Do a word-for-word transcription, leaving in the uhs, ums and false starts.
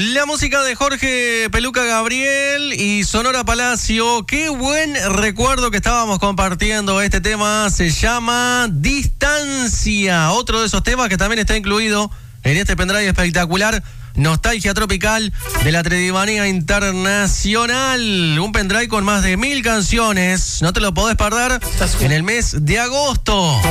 La música de Jorge Peluca Gabriel y Sonora Palacio. Qué buen recuerdo que estábamos compartiendo. Este tema se llama Distancia. Otro de esos temas que también está incluido en este pendrive espectacular, Nostalgia Tropical de la Tredimanía Internacional. Un pendrive con más de mil canciones. No te lo podés perder en el mes de agosto.